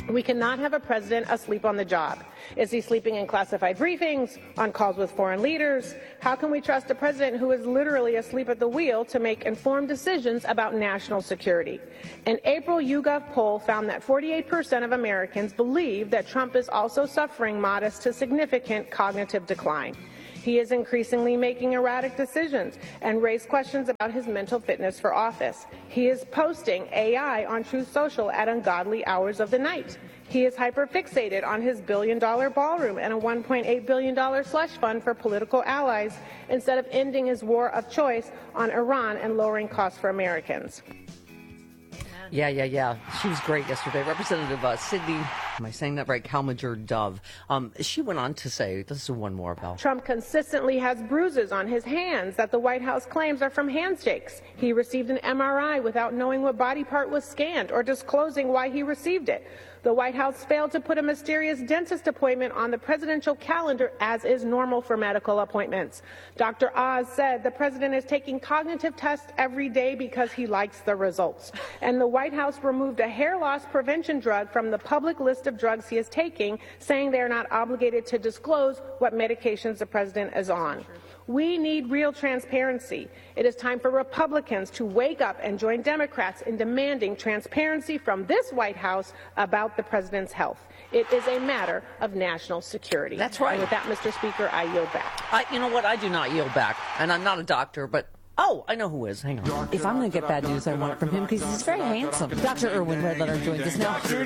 We cannot have a president asleep on the job. Is he sleeping in classified briefings, on calls with foreign leaders? How can we trust a president who is literally asleep at the wheel to make informed decisions about national security? An April YouGov poll found that 48% of Americans believe that Trump is also suffering modest to significant cognitive decline. He is increasingly making erratic decisions and raised questions about his mental fitness for office. He is posting AI on Truth Social at ungodly hours of the night. He is hyperfixated on his billion-dollar ballroom and a $1.8 billion slush fund for political allies instead of ending his war of choice on Iran and lowering costs for Americans. Yeah. She was great yesterday. Representative Sidney, am I saying that right? Calmager-Dove. She went on to say, this is one more about. Trump consistently has bruises on his hands that the White House claims are from handshakes. He received an MRI without knowing what body part was scanned or disclosing why he received it. The White House failed to put a mysterious dentist appointment on the presidential calendar, as is normal for medical appointments. Dr. Oz said the president is taking cognitive tests every day because he likes the results. And the White House removed a hair loss prevention drug from the public list of drugs he is taking, saying they are not obligated to disclose what medications the president is on. We need real transparency. It is time for Republicans to wake up and join Democrats in demanding transparency from this White House about the president's health. It is a matter of national security. That's right. And with that, Mr. Speaker, I yield back. You know what? I do not yield back. And I'm not a doctor, but I know who is. Hang on. If I'm going to get bad news, I want it from him because he's very handsome. Dr. Irwin Redletter joins us now.